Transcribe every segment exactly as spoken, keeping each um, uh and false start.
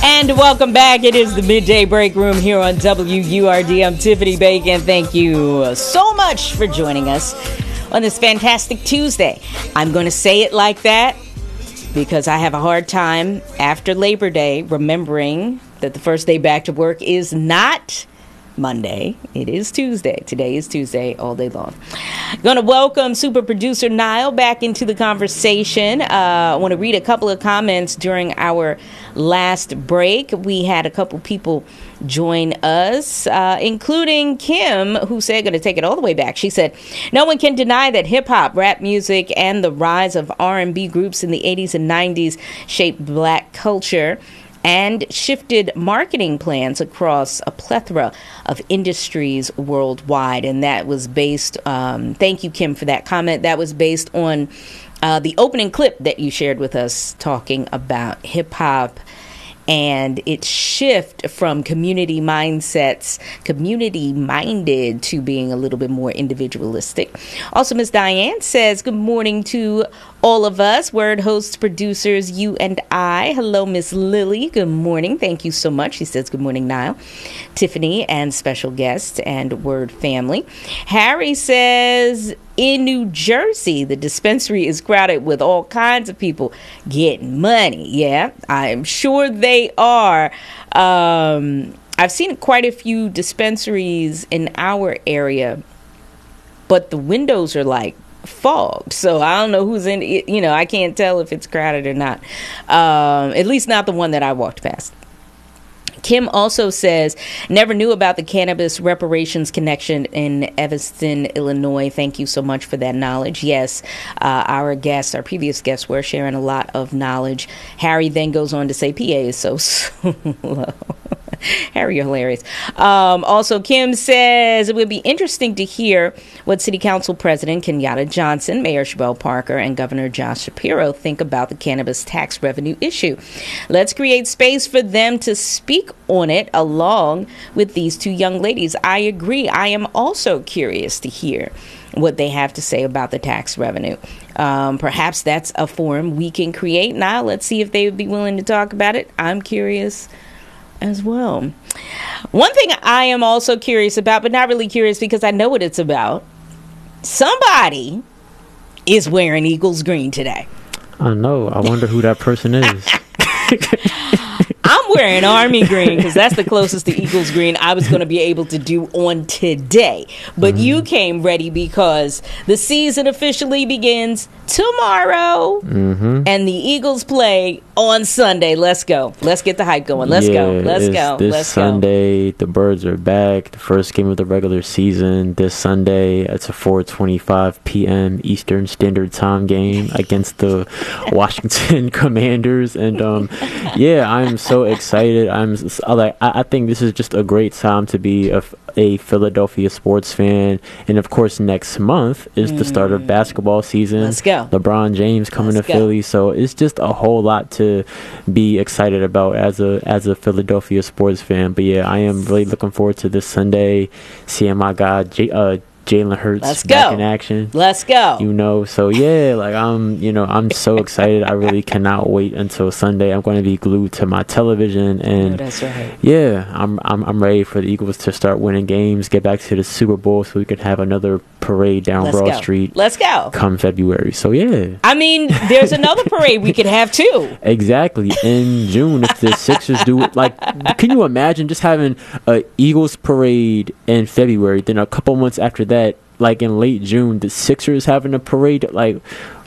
And welcome back. It is the Midday Break Room here on W U R D. I'm Tiffany Bacon. Thank you so much for joining us on this fantastic Tuesday. I'm going to say it like that because I have a hard time after Labor Day remembering that the first day back to work is not Monday. It is Tuesday. Today is Tuesday all day long. Going to welcome super producer Niall back into the conversation. Uh, I want to read a couple of comments during our last break. We had a couple people join us, uh, including Kim, who said, going to take it all the way back. She said, no one can deny that hip hop, rap music, and the rise of R and B groups in the eighties and nineties shaped black culture and shifted marketing plans across a plethora of industries worldwide. And that was based, um, thank you, Kim, for that comment. That was based on uh, the opening clip that you shared with us talking about hip hop and its shift from community mindsets, community minded, to being a little bit more individualistic. Also, Miss Diane says, good morning to all of us, Word hosts, producers, you and I. Hello, Miss Lily. Good morning. Thank you so much. She says, good morning, Niall, Tiffany, and special guests and Word family. Harry says, in New Jersey, the dispensary is crowded with all kinds of people getting money. Yeah, I'm sure they are. Um, I've seen quite a few dispensaries in our area, but the windows are like fogged, so I don't know who's in it. You know, I can't tell if it's crowded or not. Um, at least not the one that I walked past. Kim also says, never knew about the cannabis reparations connection in Evanston, Illinois. Thank you so much for that knowledge. Yes, uh, our guests, our previous guests, were sharing a lot of knowledge. Harry then goes on to say, P A is so slow. Harry, you're hilarious. Um, also, Kim says it would be interesting to hear what City Council President Kenyatta Johnson, Mayor Chabelle Parker, and Governor Josh Shapiro think about the cannabis tax revenue issue. Let's create space for them to speak on it along with these two young ladies. I agree. I am also curious to hear what they have to say about the tax revenue. Um, perhaps that's a forum we can create. Now, let's see if they would be willing to talk about it. I'm curious as well. One thing I am also curious about, but not really curious because I know what it's about. Somebody is wearing Eagles green today. I know. I wonder who that person is. I'm wearing Army green because that's the closest to Eagles green I was going to be able to do on today. But mm-hmm. you came ready because the season officially begins tomorrow, mm-hmm. and the Eagles play on Sunday. Let's go. Let's get the hype going. Let's yeah, go. Let's go. This Let's Sunday, go. The Birds are back. The first game of the regular season this Sunday. It's a four twenty-five p.m. Eastern Standard Time game against the Washington Commanders. And um, yeah, I'm so excited. I'm like, I think this is just a great time to be a, a Philadelphia sports fan. And of course, next month is mm. the start of basketball season. Let's go. LeBron James coming Let's to go. Philly, so it's just a whole lot to be excited about as a as a Philadelphia sports fan. But yeah, I am really looking forward to this Sunday, seeing my guy J- uh, Jalen Hurts Let's back go. in action. Let's go. You know, so yeah, like I'm, you know, I'm so excited. I really cannot wait until Sunday. I'm going to be glued to my television, and oh, that's right. yeah, I'm, I'm, I'm ready for the Eagles to start winning games, get back to the Super Bowl, so we can have another parade down Let's Broad go. Street. Let's go. Come February. So yeah. I mean, there's another parade we could have too. Exactly. In June, if the Sixers do it, like, can you imagine just having a Eagles parade in February, then a couple months after that, like in late June, the Sixers having a parade? Like,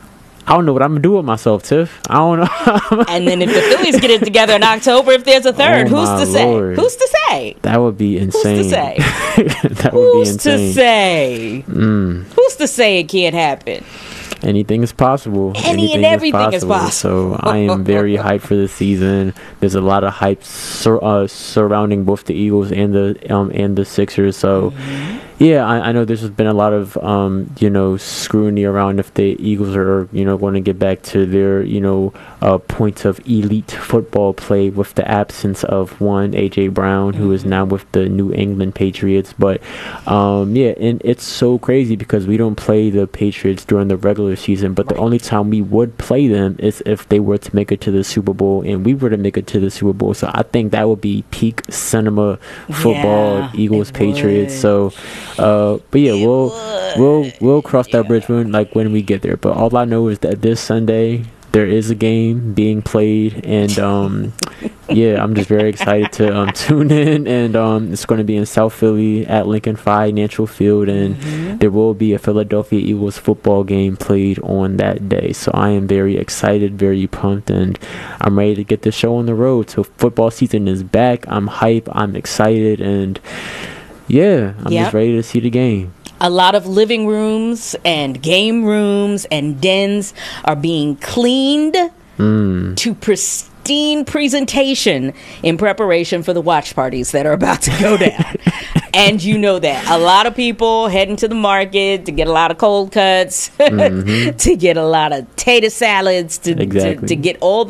I don't know what I'm gonna do with myself, Tiff. I don't know. And then if the Phillies get it together in October, if there's a third, oh who's to say? Lord. Who's to say? That would be insane. Who's to say? That who's would be insane. to say? Mm. Who's to say it can't happen? Anything is possible. Any Anything and everything is possible. is possible. So I am very hyped for the season. There's a lot of hype sur- uh, surrounding both the Eagles and the um and the Sixers. So mm-hmm. yeah, I, I know there's been a lot of um you know scrutiny around if the Eagles are you know going to get back to their you know uh, point of elite football play with the absence of one A J Brown, mm-hmm. who is now with the New England Patriots. But um yeah, and it's so crazy because we don't play the Patriots during the regular regular season, but the only time we would play them is if they were to make it to the Super Bowl and we were to make it to the Super Bowl. So I think that would be peak cinema football, Yeah, Eagles, it Patriots. would. So, uh, but yeah, It we'll would. we'll we'll cross that bridge when like when we get there. But all I know is that this Sunday there is a game being played, and um, yeah, I'm just very excited to um, tune in. And um, it's going to be in South Philly at Lincoln Financial Field, and Mm-hmm. there will be a Philadelphia Eagles football game played on that day. So I am very excited, very pumped, and I'm ready to get the show on the road. So football season is back. I'm hype. I'm excited, and yeah, I'm Yep. just ready to see the game. A lot of living rooms and game rooms and dens are being cleaned Mm. to pristine presentation in preparation for the watch parties that are about to go down. And you know that. A lot of people heading to the market to get a lot of cold cuts, Mhm. to get a lot of tater salads, to, to, Exactly. to get all